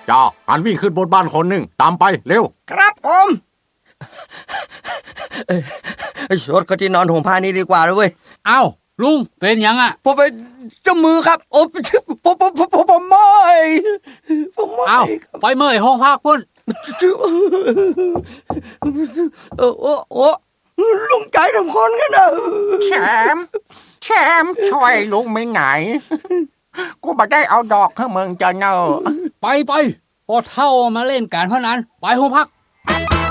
จ้าหันวิ่งขึ้นบนบ้านคนหนึ่งตามไปเร็วครับผมชดก็ที่นอนห่มผ้านี้ดีกว่าเลยเว้ยเอ้าลุงเป็นยังอ่ะผมไปเจ้ามือครับโอ้ผมไม่เอ้าไปเมื่อยห้องพักพุ่นลุงใจทำคนกันนะแชมป์ช่วยลุงไม่ไหนกูบ่ได้เอาดอกให้มึงจะเนอะไปพอเท่ามาเล่นการพนันไปห้องพัก